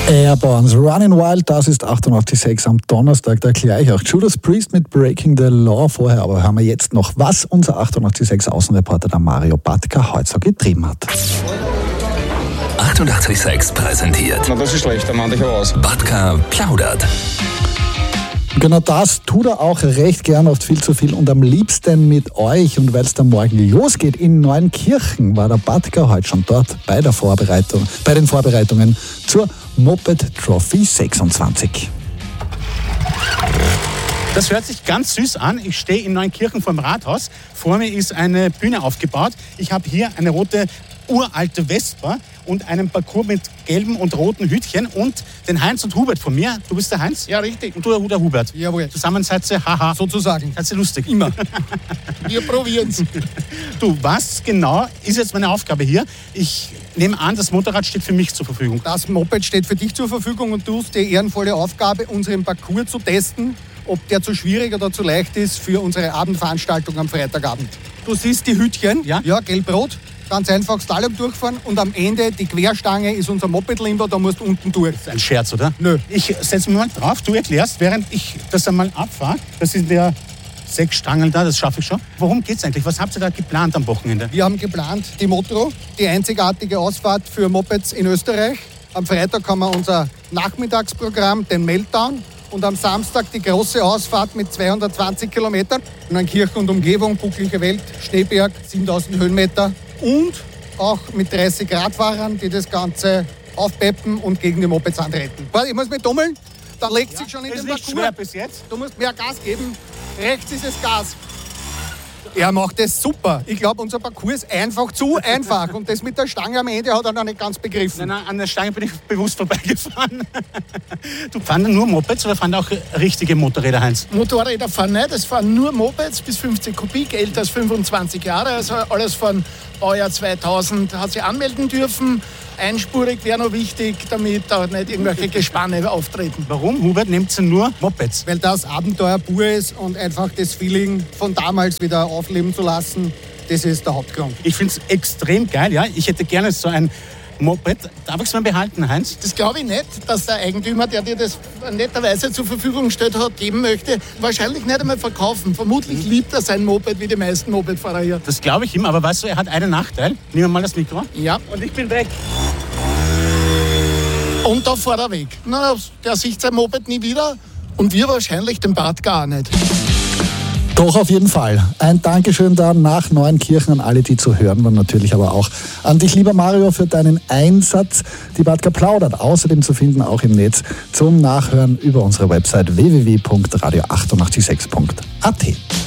Airborns Running Wild, das ist 88.6 am Donnerstag, da gleich auch Judas Priest mit Breaking the Law vorher, aber hören wir jetzt noch, was unser 88.6 Außenreporter, der Mario Batka, heute so getrieben hat. 88.6 präsentiert. Na, das ist schlecht, da mach ich aber aus. Batka plaudert. Genau das tut er auch recht gern, oft viel zu viel und am liebsten mit euch. Und weil es dann morgen losgeht in Neunkirchen, war der Batka heute schon dort bei den Vorbereitungen zur Moped Trophy 26. Das hört sich ganz süß an. Ich stehe in Neunkirchen vor dem Rathaus. Vor mir ist eine Bühne aufgebaut. Ich habe hier eine rote, uralte Vespa und einen Parcours mit gelben und roten Hütchen und den Heinz und Hubert von mir. Du bist der Heinz? Ja, richtig. Und du der Hubert? Jawohl. Zusammen seid ihr, haha. Sozusagen. Seid ihr lustig? Immer. Wir probieren's. Du, was genau ist jetzt meine Aufgabe hier? Ich nehme an, das Motorrad steht für mich zur Verfügung. Das Moped steht für dich zur Verfügung und du hast die ehrenvolle Aufgabe, unseren Parcours zu testen, ob der zu schwierig oder zu leicht ist für unsere Abendveranstaltung am Freitagabend. Du siehst die Hütchen, ja, gelb-rot. Ganz einfach Slalom durchfahren und am Ende die Querstange ist unser Moped-Limbo, da musst du unten durch. Das ist ein Scherz, oder? Nö. Ich setze mich mal drauf, du erklärst, während ich das einmal abfahre. Das sind ja 6 Stangen da, das schaffe ich schon. Worum geht's eigentlich? Was habt ihr da geplant am Wochenende? Wir haben geplant die Motro, die einzigartige Ausfahrt für Mopeds in Österreich. Am Freitag haben wir unser Nachmittagsprogramm, den Meltdown. Und am Samstag die große Ausfahrt mit 220 Kilometern. Neunkirchen und Umgebung, bucklige Welt, Schneeberg, 7000 Höhenmeter. Und auch mit 30 Radfahrern, die das Ganze aufpeppen und gegen die Mopeds antreten. Warte, ich muss mich dummeln, da legt sich schon in den Parcours. Schwer bis jetzt. Du musst mehr Gas geben. Rechts ist es Gas. Er macht das super. Ich glaube, unser Parcours ist einfach zu einfach. Und das mit der Stange am Ende hat er noch nicht ganz begriffen. Nein, an der Stange bin ich bewusst vorbeigefahren. Du fahren nur Mopeds oder fahren auch richtige Motorräder, Heinz? Motorräder fahren nicht, es fahren nur Mopeds bis 50 Kubik, älter als 25 Jahre. Also alles von Baujahr 2000 hat sie anmelden dürfen. Einspurig wäre noch wichtig, damit da nicht irgendwelche Gespanne auftreten. Warum, Hubert, nehmt ihr nur Mopeds? Weil das Abenteuer pur ist und einfach das Feeling von damals wieder aufleben zu lassen, das ist der Hauptgrund. Ich finde es extrem geil, ja. Ich hätte gerne so ein Moped. Darf ich es mal behalten, Heinz? Das glaube ich nicht, dass der Eigentümer, der dir das netterweise zur Verfügung gestellt hat, geben möchte. Wahrscheinlich nicht einmal verkaufen. Vermutlich liebt er sein Moped wie die meisten Mopedfahrer hier. Das glaube ich ihm, aber weißt du, er hat einen Nachteil. Nehmen wir mal das Mikro. Ja. Und ich bin weg. Und da fährt er weg. Na, der sieht sein Moped nie wieder und wir wahrscheinlich den Bart gar nicht. Doch, auf jeden Fall. Ein Dankeschön da nach Neunkirchen an alle, die zu hören waren, natürlich aber auch an dich, lieber Mario, für deinen Einsatz. Die Batka plaudert außerdem zu finden, auch im Netz, zum Nachhören über unsere Website www.radio886.at.